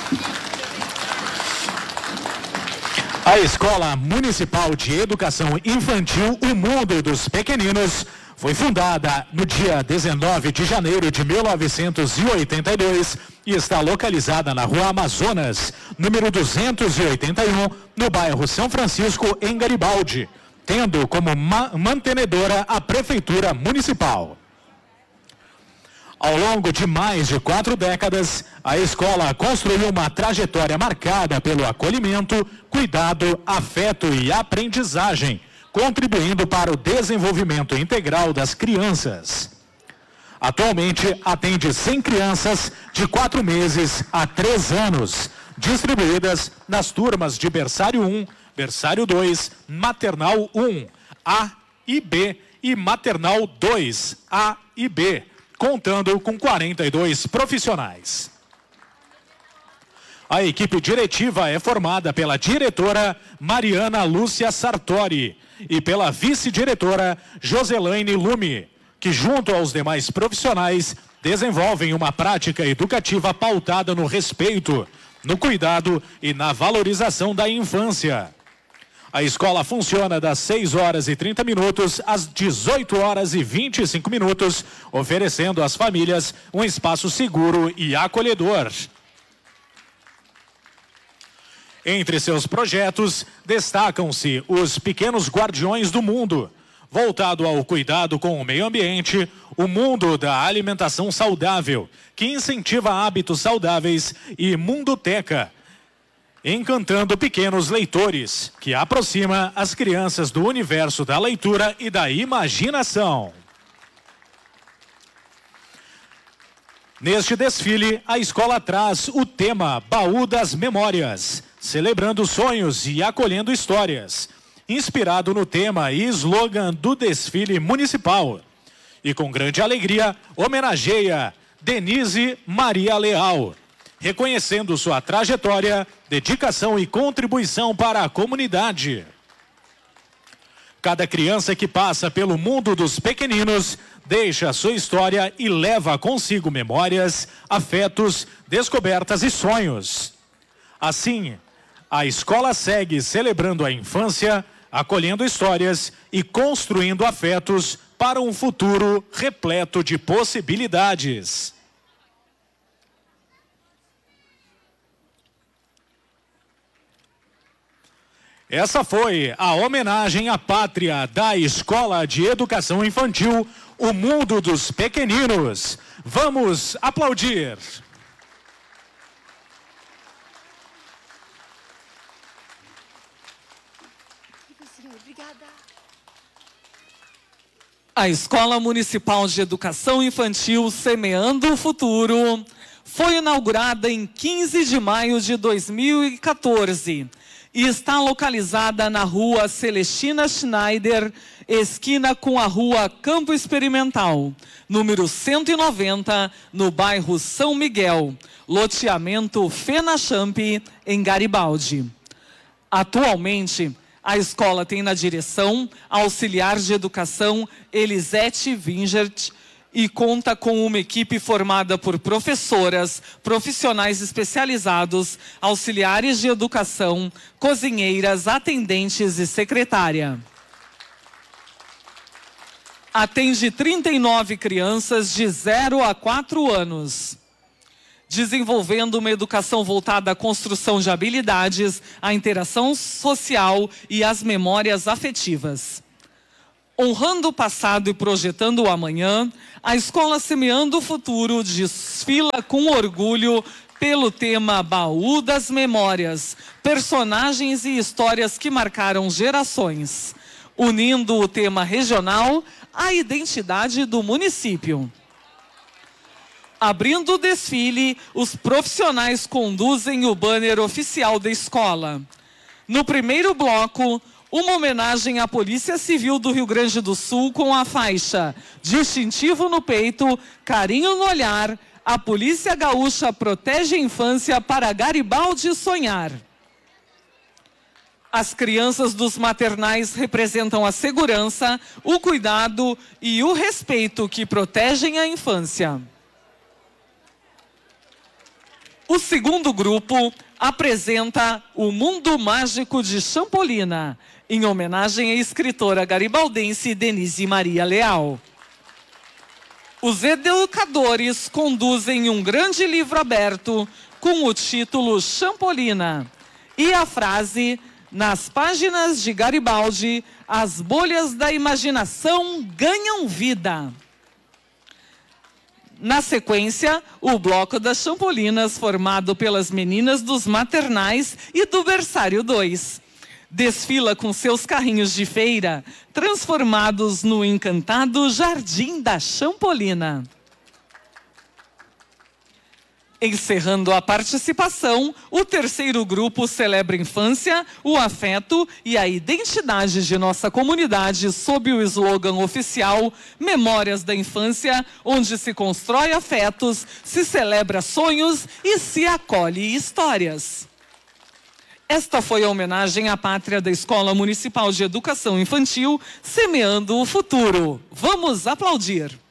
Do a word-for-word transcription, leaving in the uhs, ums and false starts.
A Escola Municipal de Educação Infantil O Mundo dos Pequeninos foi fundada no dia dezenove de janeiro de mil novecentos e oitenta e dois e está localizada na Rua Amazonas, número duzentos e oitenta e um, no bairro São Francisco, em Garibaldi, tendo como ma- mantenedora a Prefeitura Municipal. Ao longo de mais de quatro décadas, a escola construiu uma trajetória marcada pelo acolhimento, cuidado, afeto e aprendizagem, contribuindo para o desenvolvimento integral das crianças. Atualmente, atende cem crianças de quatro meses a três anos, distribuídas nas turmas de berçário um, berçário dois, maternal um, A e B e maternal dois, A e B, contando com quarenta e dois profissionais. A equipe diretiva é formada pela diretora Mariana Lúcia Sartori e pela vice-diretora Joselaine Lume, que junto aos demais profissionais desenvolvem uma prática educativa pautada no respeito, no cuidado e na valorização da infância. A escola funciona das seis horas e trinta minutos às dezoito horas e vinte e cinco minutos, oferecendo às famílias um espaço seguro e acolhedor. Entre seus projetos, destacam-se os Pequenos Guardiões do Mundo, voltado ao cuidado com o meio ambiente, o mundo da alimentação saudável, que incentiva hábitos saudáveis, e Mundoteca, encantando pequenos leitores, que aproxima as crianças do universo da leitura e da imaginação. Neste desfile, a escola traz o tema Baú das Memórias, celebrando sonhos e acolhendo histórias, inspirado no tema e slogan do desfile municipal. E com grande alegria, homenageia Denise Maria Leal, reconhecendo sua trajetória, dedicação e contribuição para a comunidade. Cada criança que passa pelo mundo dos pequeninos deixa sua história e leva consigo memórias, afetos, descobertas e sonhos. Assim, a escola segue celebrando a infância, acolhendo histórias e construindo afetos para um futuro repleto de possibilidades. Essa foi a homenagem à pátria da Escola de Educação Infantil O Mundo dos Pequeninos. Vamos aplaudir. A Escola Municipal de Educação Infantil Semeando o Futuro foi inaugurada em quinze de maio de dois mil e quatorze e está localizada na Rua Celestina Schneider, esquina com a Rua Campo Experimental, número cento e noventa, no bairro São Miguel, loteamento Fenachamp, em Garibaldi. Atualmente, a escola tem na direção a auxiliar de educação Elisete Wingert e conta com uma equipe formada por professoras, profissionais especializados, auxiliares de educação, cozinheiras, atendentes e secretária. Atende trinta e nove crianças de zero a quatro anos. Desenvolvendo uma educação voltada à construção de habilidades, à interação social e às memórias afetivas. Honrando o passado e projetando o amanhã, a Escola Semeando o Futuro desfila com orgulho pelo tema Baú das Memórias, personagens e histórias que marcaram gerações, unindo o tema regional à identidade do município. Abrindo o desfile, os profissionais conduzem o banner oficial da escola. No primeiro bloco, uma homenagem à Polícia Civil do Rio Grande do Sul com a faixa Distintivo no peito, carinho no olhar, a Polícia Gaúcha protege a infância para Garibaldi sonhar. As crianças dos maternais representam a segurança, o cuidado e o respeito que protegem a infância. O segundo grupo apresenta O Mundo Mágico de Champolina, em homenagem à escritora garibaldense Denise Maria Leal. Os educadores conduzem um grande livro aberto com o título Champolina e a frase: nas páginas de Garibaldi, as bolhas da imaginação ganham vida. Na sequência, o bloco das Champolinas, formado pelas meninas dos maternais e do berçário dois. Desfila com seus carrinhos de feira, transformados no encantado Jardim da Champolina. Encerrando a participação, o terceiro grupo celebra a infância, o afeto e a identidade de nossa comunidade sob o slogan oficial Memórias da Infância, onde se constrói afetos, se celebra sonhos e se acolhe histórias. Esta foi a homenagem à pátria da Escola Municipal de Educação Infantil, Semeando o Futuro. Vamos aplaudir!